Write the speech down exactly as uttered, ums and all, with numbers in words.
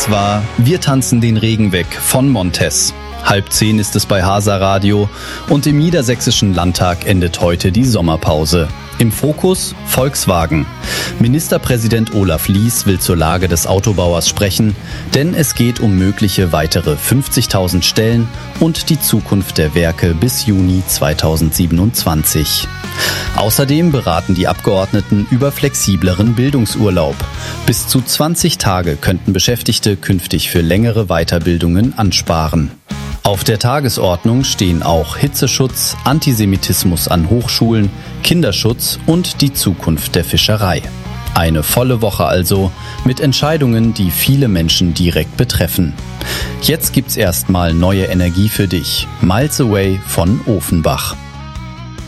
Das war Wir tanzen den Regen weg von Montez. Halb zehn ist es bei Hasa Radio und im Niedersächsischen Landtag endet heute die Sommerpause. Im Fokus Volkswagen. Ministerpräsident Olaf Lies will zur Lage des Autobauers sprechen, denn es geht um mögliche weitere fünfzigtausend Stellen und die Zukunft der Werke bis Juni zweitausendsiebenundzwanzig. Außerdem beraten die Abgeordneten über flexibleren Bildungsurlaub. Bis zu zwanzig Tage könnten Beschäftigte künftig für längere Weiterbildungen ansparen. Auf der Tagesordnung stehen auch Hitzeschutz, Antisemitismus an Hochschulen, Kinderschutz und die Zukunft der Fischerei. Eine volle Woche also mit Entscheidungen, die viele Menschen direkt betreffen. Jetzt gibt's erstmal neue Energie für dich. Miles Away von Ofenbach.